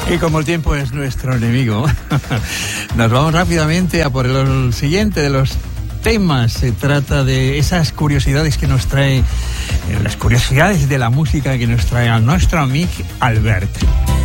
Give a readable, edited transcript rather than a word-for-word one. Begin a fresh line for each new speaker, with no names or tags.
Y como el tiempo es nuestro enemigo, nos vamos rápidamente a por el siguiente de los temas. Se trata de esas curiosidades que nos trae, las curiosidades de la música que nos trae a nuestro amigo Albert.